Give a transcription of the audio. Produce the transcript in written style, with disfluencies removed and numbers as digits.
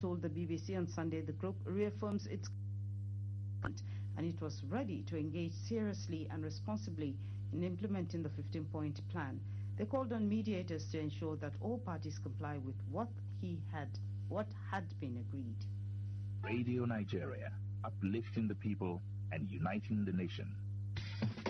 told the BBC on Sunday the group reaffirms its commitment and it was ready to engage seriously and responsibly in implementing the 15-point plan. They called on mediators to ensure that all parties comply with what had been agreed. Radio Nigeria, uplifting the people and uniting the nation.